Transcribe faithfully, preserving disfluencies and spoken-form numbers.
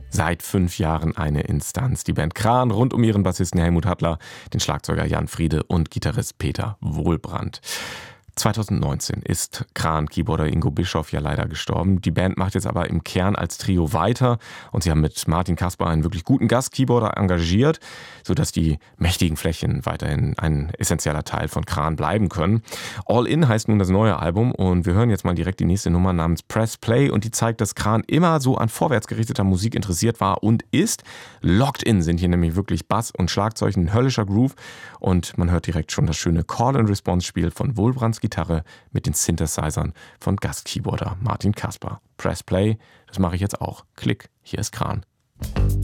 Seit fünf Jahren eine Instanz. Die Band Kran rund um ihren Bassisten Helmut Hattler, den Schlagzeuger Jan Friede und Gitarrist Peter Wohlbrand. zweitausendneunzehn ist Kran-Keyboarder Ingo Bischoff ja leider gestorben. Die Band macht jetzt aber im Kern als Trio weiter und sie haben mit Martin Kaspar einen wirklich guten Gast-Keyboarder engagiert, sodass die mächtigen Flächen weiterhin ein essentieller Teil von Kran bleiben können. All In heißt nun das neue Album und wir hören jetzt mal direkt die nächste Nummer namens Press Play und die zeigt, dass Kran immer so an vorwärts gerichteter Musik interessiert war und ist. Locked In sind hier nämlich wirklich Bass und Schlagzeug, ein höllischer Groove und man hört direkt schon das schöne Call-and-Response-Spiel von Wohlbrands Gitarre mit den Synthesizern von Gastkeyboarder Martin Kaspar. Press Play, das mache ich jetzt auch. Klick, hier ist Kran.